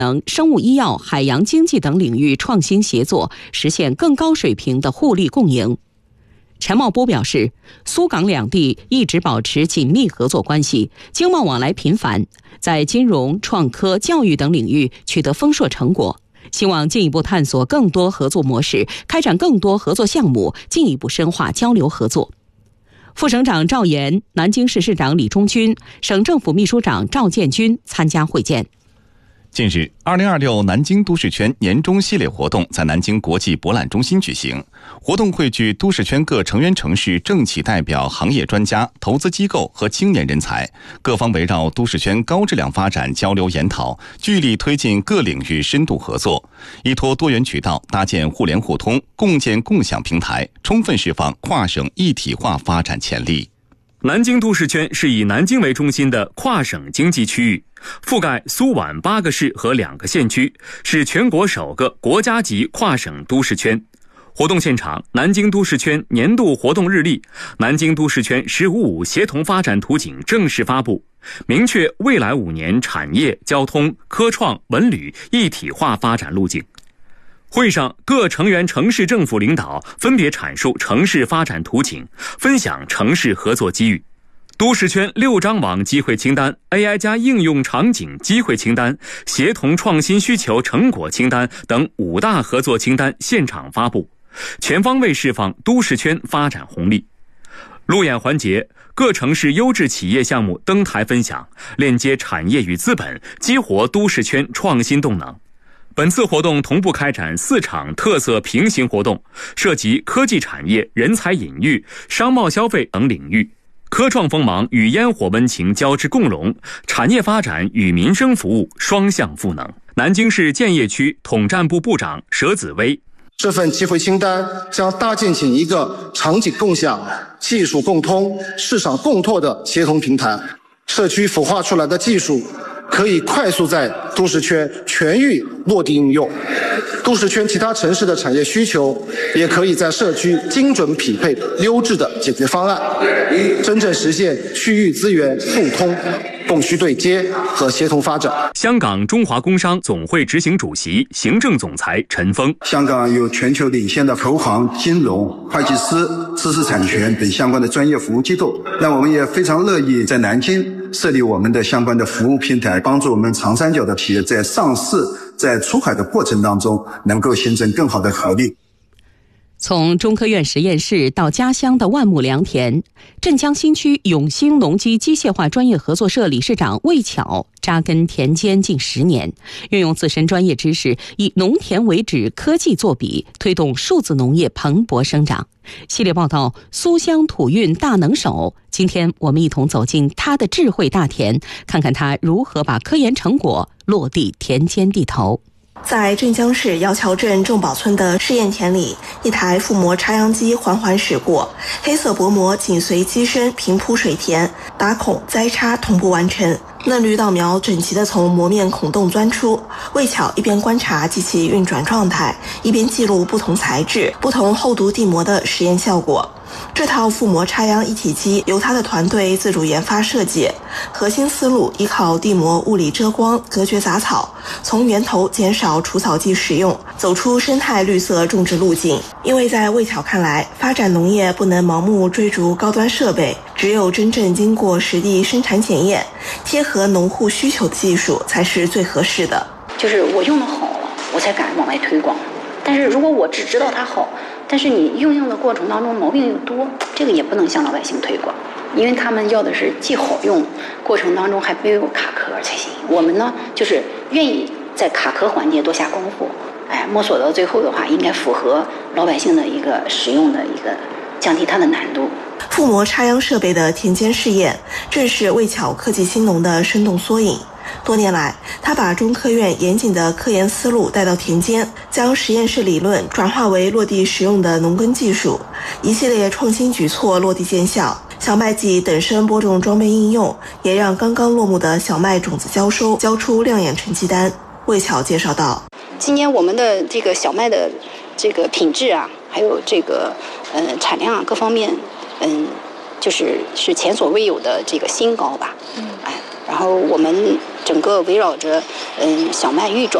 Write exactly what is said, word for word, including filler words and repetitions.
能、生物医药、海洋经济等领域创新协作，实现更高水平的互利共赢。陈茂波表示，苏港两地一直保持紧密合作关系，经贸往来频繁，在金融、创科、教育等领域取得丰硕成果，希望进一步探索更多合作模式，开展更多合作项目，进一步深化交流合作。副省长赵岩、南京市市长李忠军、省政府秘书长赵建军参加会见。 近日，二零二六南京都市圈年终系列活动在南京国际博览中心举行。活动汇聚都市圈各成员城市政企代表、行业专家、投资机构和青年人才，各方围绕都市圈高质量发展交流研讨，聚力推进各领域深度合作，依托多元渠道搭建互联互通、共建共享平台，充分释放跨省一体化发展潜力。 南京都市圈是以南京为中心的跨省经济区域，覆盖苏皖八个市和两个县区，是全国首个国家级跨省都市圈。活动现场，南京都市圈年度活动日历、南京都市圈“十五五”协同发展图景正式发布，明确未来五年产业、交通、科创、文旅一体化发展路径。会上，各成员城市政府领导分别阐述城市发展图景，分享城市合作机遇。都市圈六张网机会清单、A I 加应用场景机会清单、协同创新需求成果清单等五大合作清单现场发布，全方位释放都市圈发展红利。路演环节，各城市优质企业项目登台分享，链接产业与资本，激活都市圈创新动能。本次活动同步开展四场特色平行活动，涉及科技产业、人才引育、商贸消费等领域。科创锋芒与烟火温情交织共融，产业发展与民生服务双向赋能。南京市建邺区统战部部长佘子威， 这份机会清单将搭建起一个场景共享、技术共通、市场共拓的协同平台，社区孵化出来的技术可以快速在都市圈全域落地应用，都市圈其他城市的产业需求也可以在社区精准匹配优质的解决方案，真正实现区域资源互通、供需对接和协同发展。 香港中华工商总会执行主席、行政总裁陈峰， 香港有全球领先的投行、金融、会计师、知识产权等相关的专业服务机构，那我们也非常乐意在南京设立我们的相关的服务平台，帮助我们长三角的企业在上市、在出海的过程当中能够形成更好的合力。 从中科院实验室到家乡的万亩良田，镇江新区永兴农机机械化专业合作社理事长魏巧扎根田间近十年，运用自身专业知识，以农田为址，科技作笔，推动数字农业蓬勃生长。系列报道苏乡土运大能手，今天我们一同走进他的智慧大田，看看他如何把科研成果落地田间地头。 在镇江市姚桥镇众宝村的试验田里，一台覆膜插秧机缓缓驶过，黑色薄膜紧随机身平铺水田，打孔栽插同步完成。嫩绿稻苗整齐地从磨面孔洞钻出，魏巧一边观察机器运转状态，一边记录不同材质、不同厚度地膜的实验效果。这套覆膜插秧一体机由他的团队自主研发设计，核心思路依靠地膜物理遮光、隔绝杂草，从源头减少除草剂使用，走出生态绿色种植路径。因为在魏巧看来，发展农业不能盲目追逐高端设备，只有真正经过实地生产检验、贴合农户需求的技术才是最合适的。 就是我用的好了，我才敢往外推广。但是如果我只知道它好，但是你运用的过程当中毛病又多，这个也不能向老百姓推广，因为他们要的是既好用，过程当中还没有卡壳才行。我们呢，就是愿意在卡壳环节多下功夫，哎，摸索到最后的话，应该符合老百姓的一个使用的一个，降低它的难度。 覆膜插秧设备的田间试验，正是魏巧科技兴农的生动缩影。多年来，他把中科院严谨的科研思路带到田间，将实验室理论转化为落地实用的农耕技术，一系列创新举措落地见效。小麦季等身播种装备应用，也让刚刚落幕的小麦种子交收交出亮眼成绩单。魏巧介绍道： 今年我们的这个小麦的这个品质啊，还有这个呃产量啊各方面，嗯，就是是前所未有的这个新高吧。嗯，哎，然后我们整个围绕着嗯小麦育种。